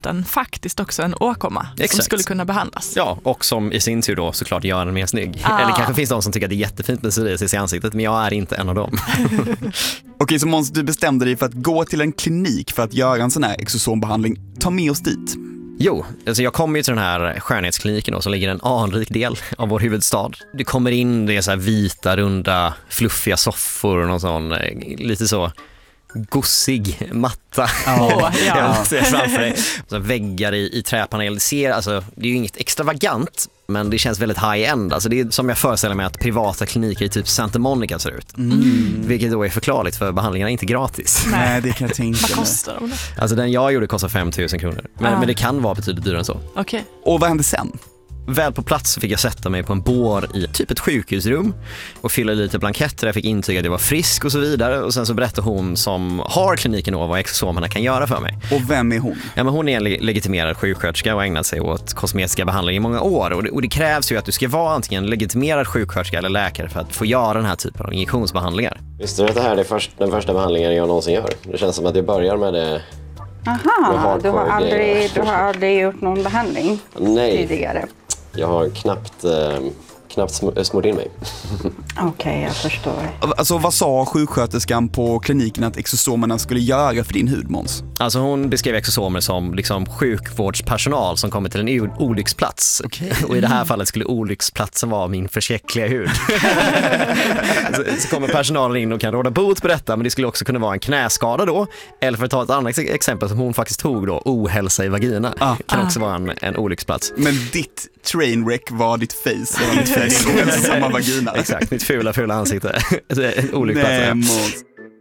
den faktiskt också en åkomma som skulle kunna behandlas. Ja, och som i sin tur då såklart gör den mer snygg. Eller kanske finns det de som tycker att det är jättefint med psoriasis i ansiktet, men jag är inte en av dem. Okej, så Måns, du bestämde dig för att gå till en klinik för att göra en sån här exosombehandling. Ta med oss dit. Jo, alltså jag kommer ju till den här skönhetskliniken då, som ligger i en anrik del av vår huvudstad. Du kommer in, det är så här vita, runda, fluffiga soffor och någon sån, lite så gossig matta. Jag ser framför dig. Så väggar i träpanel. Det är ju inget extravagant, men det känns väldigt high-end. Alltså det är som jag föreställer mig att privata kliniker i typ Santa Monica ser ut. Vilket då är förklarligt, för behandlingarna är inte gratis. Nej, det kan jag tänka mig. Vad kostar de? Alltså den jag gjorde kostar 5 000 kronor. Men det kan vara betydligt dyrare än så. Okej. Och vad hände sen? Väl på plats så fick jag sätta mig på en bår i typ ett sjukhusrum och fylla lite blanketter. Jag fick intyga att jag var frisk och så vidare. Och sen så berättade hon som har kliniken då vad exosomerna kan göra för mig. Och vem är hon? Ja, men hon är en legitimerad sjuksköterska och har ägnat sig åt kosmetiska behandlingar i många år. Och det krävs ju att du ska vara antingen legitimerad sjuksköterska eller läkare för att få göra den här typen av injektionsbehandlingar. Visste du att det här är den första behandlingen jag någonsin gör? Det känns som att jag börjar med det. Aha, du har aldrig gjort någon behandling tidigare? Jag har knappt smort in mig. Okej, jag förstår. Alltså vad sa sjuksköterskan på kliniken att exosomerna skulle göra för din hud, Måns? Alltså hon beskrev exosomer som liksom sjukvårdspersonal som kommer till en olycksplats. Okay. Och i det här fallet skulle olycksplatsen vara min förskräckliga hud. så kommer personalen in och kan råda bot på detta, men det skulle också kunna vara en knäskada då. Eller för att ta ett annat exempel som hon faktiskt tog då, ohälsa i vagina. Kan också vara en olycksplats. Men ditt trainwreck var ditt face och ditt face samma vagina. Exakt, mitt fula ansikte. En olycksplats.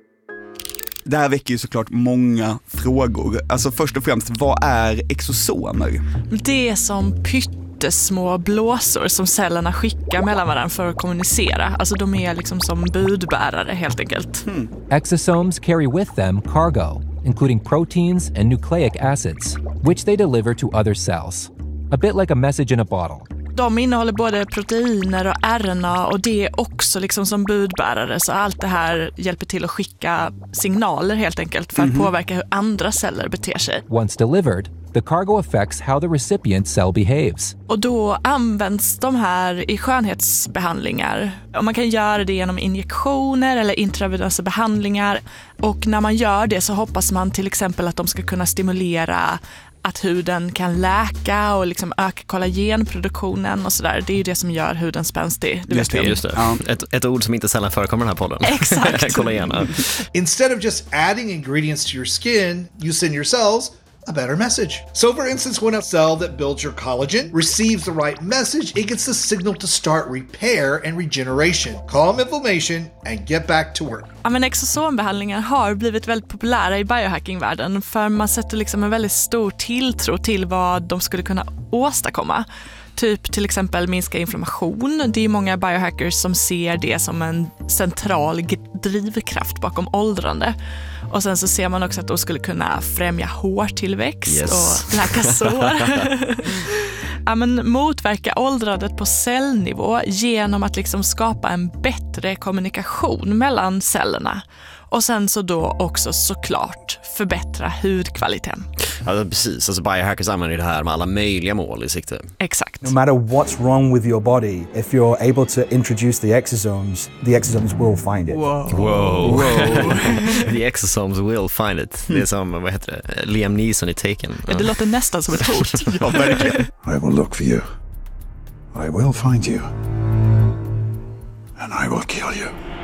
Det här väcker ju såklart många frågor. Alltså först och främst, vad är exosomer? Det är som pyttesmå blåsor som cellerna skickar mellan varandra för att kommunicera. Alltså de är liksom som budbärare helt enkelt. Exosomes carry with them cargo, including proteins and nucleic acids, which they deliver to other cells. A bit like a message in a bottle. De innehåller både proteiner och RNA, och det är också liksom som budbärare, så allt det här hjälper till att skicka signaler helt enkelt för att påverka hur andra celler beter sig. Once delivered, the cargo affects how the recipient cell behaves. Och då används de här i skönhetsbehandlingar. Och man kan göra det genom injektioner eller intravenösa behandlingar. Och när man gör det så hoppas man till exempel att de ska kunna stimulera att huden kan läka och liksom öka kollagenproduktionen och sådär. Det är ju det som gör huden spänstig. Just det. Ett ord som inte sällan förekommer i den här podden. Exakt. Kollagen. Instead of just adding ingredients to your skin, you send your cells a better message. So for instance, when a cell that builds your collagen receives the right message, it gets the signal to start repair and regeneration, calm inflammation, and get back to work. Ja, men exosombehandlingar har blivit väldigt populära i biohackingvärlden, för man sätter liksom en väldigt stor tilltro till vad de skulle kunna åstadkomma. Typ till exempel minska inflammation. Det är många biohackers som ser det som en central drivkraft bakom åldrande. Och sen så ser man också att de skulle kunna främja hårtillväxt och läka sår. Ja, men motverka åldrandet på cellnivå genom att liksom skapa en bättre kommunikation mellan cellerna. Och sen så då också såklart förbättra hudkvaliteten. Ja, precis. Alltså biohackers använder det här med alla möjliga mål i sikte. Exakt. No matter what's wrong with your body, if you're able to introduce the exosomes will find it. Wow. The exosomes will find it. Det är som, vad heter det? Liam Neeson i Taken. Ja, det låter nästan som ett hot. Ja, verkligen. I will look for you. I will find you. And I will kill you.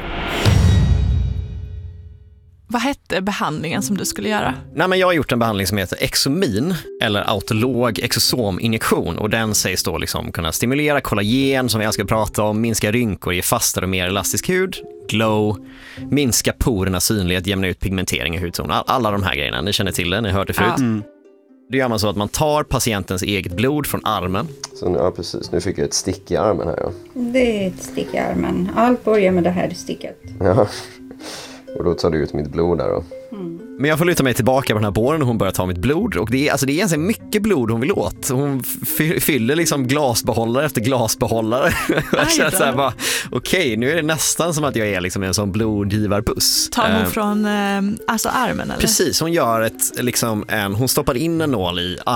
Vad hette behandlingen som du skulle göra? Nej, men jag har gjort en behandling som heter exomin, eller autolog exosominjektion, och den sägs då liksom kunna stimulera kollagen, som jag ska prata om, minska rynkor, ge fastare och mer elastisk hud, glow, minska porernas synlighet, jämna ut pigmentering i hudton. Alla de här grejerna, ni känner till det, ni har hört det förut. Då gör man så att man tar patientens eget blod från armen. Så ja, precis. Nu fick jag ett stick i armen här. Ja. Det är ett stick i armen. Allt börjar med det här sticket. Ja. Och då tar du ut mitt blod där då. Men jag får luta mig tillbaka på den här båren och hon börjar ta mitt blod. Och det är ganska mycket blod hon vill åt. Hon fyller liksom glasbehållare efter glasbehållare. Jag känner så här bara, okej, nu är det nästan som att jag är liksom en sån blodgivarbuss. Tar hon från alltså armen eller? Precis, hon gör hon stoppar in en nål i